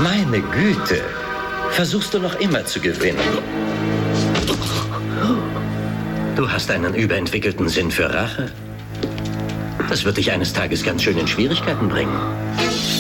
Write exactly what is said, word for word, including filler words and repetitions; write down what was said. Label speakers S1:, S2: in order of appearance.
S1: Meine Güte. Versuchst du noch immer zu gewinnen? Du hast einen überentwickelten Sinn für Rache. Das wird dich eines Tages ganz schön in Schwierigkeiten bringen.